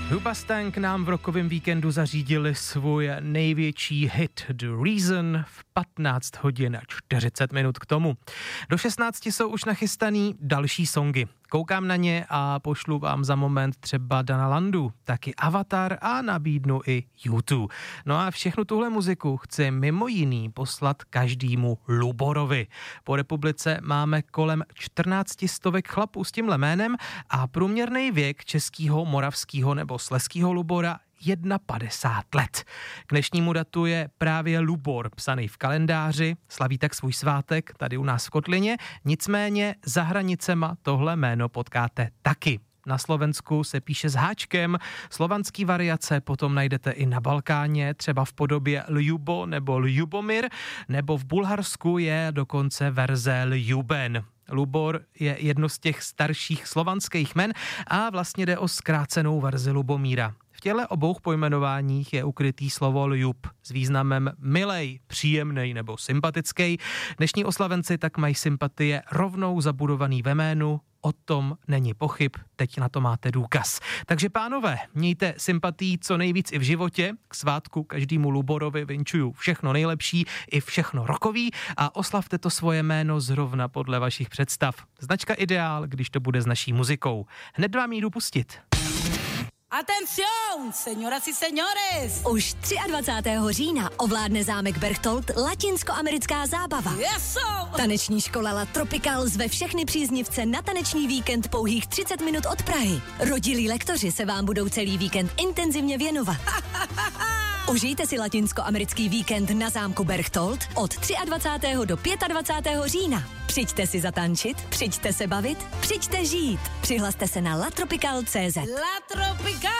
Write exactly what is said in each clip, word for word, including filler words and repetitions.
Hoobastank nám v rokovém víkendu zařídili svůj největší hit The Reason v patnáct hodin a čtyřicet minut k tomu. Do šestnácti jsou už nachystaný další songy. Koukám na ně a pošlu vám za moment třeba Dana Landu, taky Avatar a nabídnu i U dva. No a všechnu tuhle muziku chci mimo jiný poslat každému Luborovi. Po republice máme kolem čtrnáct stovek chlapů s tímhle jménem a průměrný věk českého, moravského nebo slezského Lubora padesát jedna let. K dnešnímu datu je právě Lubor psaný v kalendáři, slaví tak svůj svátek tady u nás v Kotlině, nicméně za hranicema tohle jméno potkáte taky. Na Slovensku se píše s háčkem, slovanský variace potom najdete i na Balkáně, třeba v podobě Ljubo nebo Ljubomir, nebo v Bulharsku je dokonce verze Ljuben. Lubor je jedno z těch starších slovanských jmen a vlastně jde o zkrácenou verzi Lubomíra. V těle obou pojmenováních je ukrytý slovo ljub s významem milej, příjemnej nebo sympatický. Dnešní oslavenci tak mají sympatie rovnou zabudovaný ve jménu, o tom není pochyb, teď na to máte důkaz. Takže pánové, mějte sympatii co nejvíc i v životě, k svátku každému Luborovi vinčuju všechno nejlepší i všechno rokový a oslavte to svoje jméno zrovna podle vašich představ. Značka Ideál, když to bude s naší muzikou. Hned vám ji jdu pustit. Atención, señoras y señores! Už dvacátého třetího října ovládne zámek Berchtold latinskoamerická zábava. Yes, Taneční škola La Tropical zve všechny příznivce na taneční víkend pouhých třicet minut od Prahy. Rodilí lektoři se vám budou celý víkend intenzivně věnovat. Užijte si latinskoamerický víkend na zámku Berchtold od dvacátého třetího do dvacátého pátého října. Přijďte si zatančit, přijďte se bavit, přijďte žít. Přihlaste se na latropical tečka cé zet. La Tropical!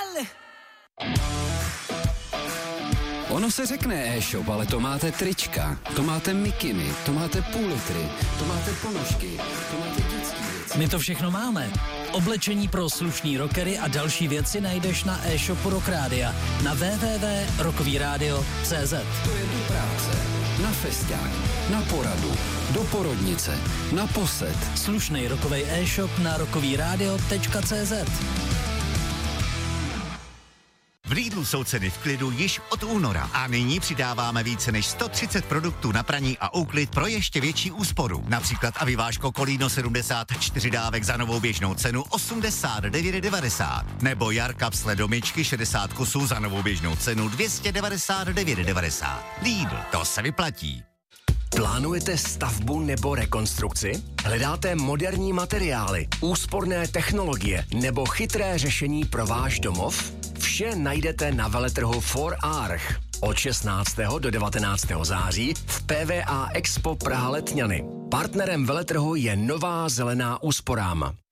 Ono se řekne e-shop, ale to máte trička, to máte mikiny, to máte půl litry, to máte ponožky, to máte dětský věci. My to všechno máme. Oblečení pro slušný rockery a další věci najdeš na e-shopu Rock Rádia na w w w tečka rokovýradio tečka cé zet. To je do práce, na festiák, na poradu, do porodnice, na posed. Slušnej rockovej e-shop na rokovýradio tečka cé zet. V Lidlu jsou ceny v klidu již od února a nyní přidáváme více než sto třicet produktů na praní a úklid pro ještě větší úsporu. Například Aviváško Kolíno sedmdesát čtyři dávek za novou běžnou cenu osmdesát devět devadesát. Nebo Jarka psle domičky šedesát kusů za novou běžnou cenu dvě stě devadesát devět devadesát. Lidl, to se vyplatí. Plánujete stavbu nebo rekonstrukci? Hledáte moderní materiály, úsporné technologie nebo chytré řešení pro váš domov? Vše najdete na veletrhu For Arch od šestnáctého do devatenáctého září v P V A Expo Praha Letňany. Partnerem veletrhu je Nová zelená úsporám.